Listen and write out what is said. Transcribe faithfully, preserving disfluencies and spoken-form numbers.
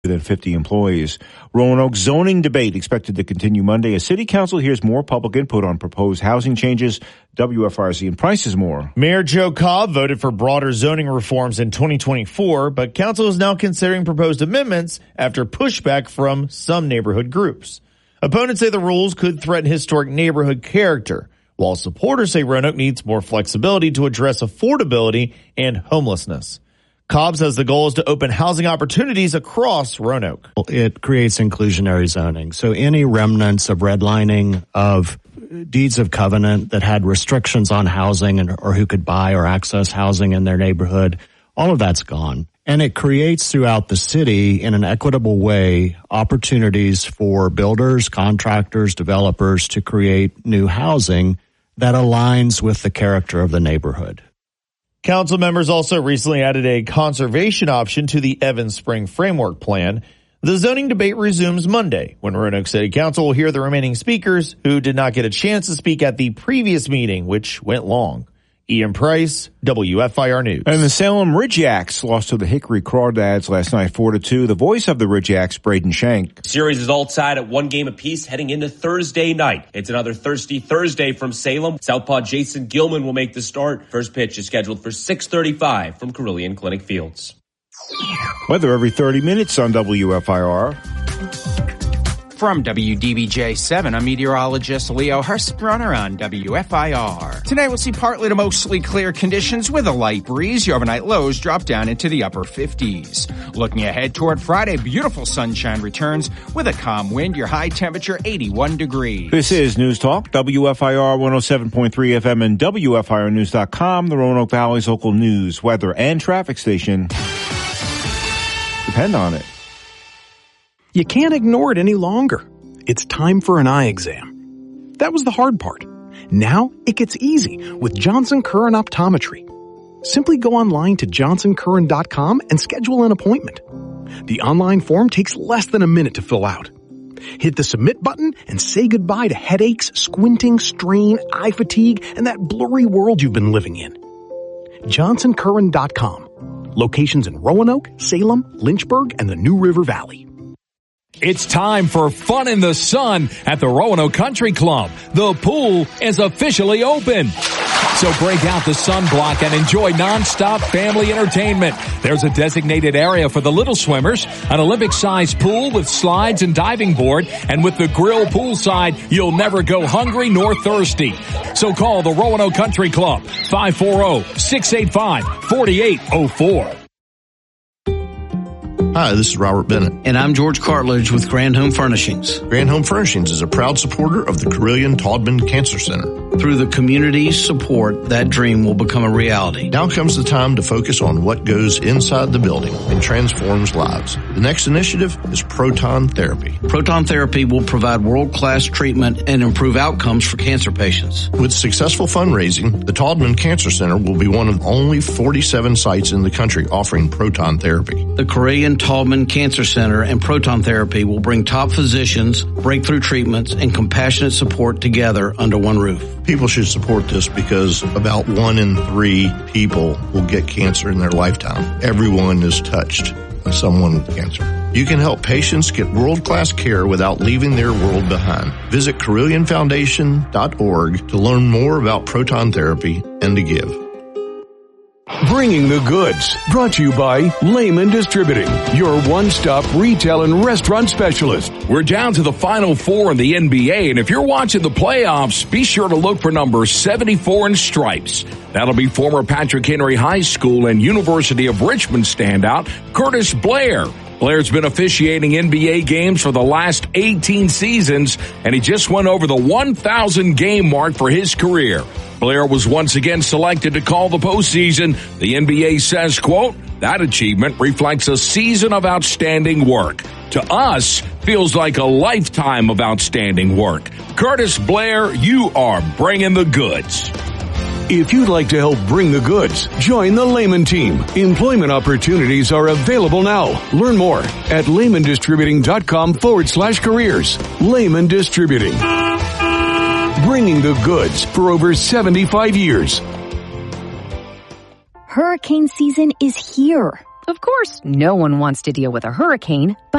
than fifty employees. Roanoke zoning debate expected to continue Monday as City Council hears more public input on proposed housing changes. W F R C and Prices More. Mayor Joe Cobb voted for broader zoning reforms in twenty twenty-four, but council is now considering proposed amendments after pushback from some neighborhood groups. Opponents say the rules could threaten historic neighborhood character, while supporters say Roanoke needs more flexibility to address affordability and homelessness. Cobb says the goal is to open housing opportunities across Roanoke. It creates inclusionary zoning. So any remnants of redlining, of deeds of covenant that had restrictions on housing and, or who could buy or access housing in their neighborhood, all of that's gone. And it creates throughout the city in an equitable way opportunities for builders, contractors, developers to create new housing that aligns with the character of the neighborhood. Council members also recently added a conservation option to the Evans Spring Framework Plan. The zoning debate resumes Monday when Roanoke City Council will hear the remaining speakers who did not get a chance to speak at the previous meeting, which went long. Ian Price, W F I R News. And the Salem Ridgeacs lost to the Hickory Crawdads last night four to two. The voice of the Ridgeacs, Braden Shank. Series is all tied at one game apiece heading into Thursday night. It's another thirsty Thursday from Salem. Southpaw Jason Gilman will make the start. First pitch is scheduled for six thirty-five from Carillion Clinic Fields. Weather every thirty minutes on W F I R. From W D B J seven, I'm meteorologist Leo Hurst-Runner on W F I R. Tonight we'll see partly to mostly clear conditions with a light breeze. Your overnight lows drop down into the upper fifties. Looking ahead toward Friday, beautiful sunshine returns with a calm wind. Your high temperature eighty-one degrees. This is News Talk, W F I R one oh seven point three F M and W F I R news dot com, the Roanoke Valley's local news, weather, and traffic station. Depend on it. You can't ignore it any longer. It's time for an eye exam. That was the hard part. Now it gets easy with Johnson Curran Optometry. Simply go online to johnson curran dot com and schedule an appointment. The online form takes less than a minute to fill out. Hit the submit button and say goodbye to headaches, squinting, strain, eye fatigue, and that blurry world you've been living in. johnson curran dot com. Locations in Roanoke, Salem, Lynchburg, and the New River Valley. It's time for fun in the sun at the Roanoke Country Club. The pool is officially open. So break out the sunblock and enjoy nonstop family entertainment. There's a designated area for the little swimmers, an Olympic-sized pool with slides and diving board, and with the grill poolside, you'll never go hungry nor thirsty. So call the Roanoke Country Club, five four zero, six eight five, four eight zero four. Hi, this is Robert Bennett. And I'm George Cartledge with Grand Home Furnishings. Grand Home Furnishings is a proud supporter of the Carillion Taubman Cancer Center. Through the community's support, that dream will become a reality. Now comes the time to focus on what goes inside the building and transforms lives. The next initiative is proton therapy. Proton therapy will provide world-class treatment and improve outcomes for cancer patients. With successful fundraising, the Taubman Cancer Center will be one of only forty-seven sites in the country offering proton therapy. The Carillion Taubman Cancer Center and proton therapy will bring top physicians, breakthrough treatments, and compassionate support together under one roof. People should support this because about one in three people will get cancer in their lifetime. Everyone is touched by someone with cancer. You can help patients get world-class care without leaving their world behind. Visit Carillion Foundation dot org to learn more about proton therapy and to give. Bringing the Goods, brought to you by Lehman Distributing, your one-stop retail and restaurant specialist. We're down to the Final Four in the N B A, and if you're watching the playoffs, be sure to look for number seventy-four in stripes. That'll be former Patrick Henry High School and University of Richmond standout Curtis Blair. Blair's been officiating N B A games for the last eighteen seasons, and he just went over the one thousand game mark for his career. Blair was once again selected to call the postseason. The N B A says, quote, that achievement reflects a season of outstanding work. To us, feels like a lifetime of outstanding work. Curtis Blair, you are bringing the goods. If you'd like to help bring the goods, join the Lehman team. Employment opportunities are available now. Learn more at Lehman Distributing dot com forward slash careers. Lehman Distributing. Bringing the goods for over seventy-five years. Hurricane season is here. Of course, no one wants to deal with a hurricane, but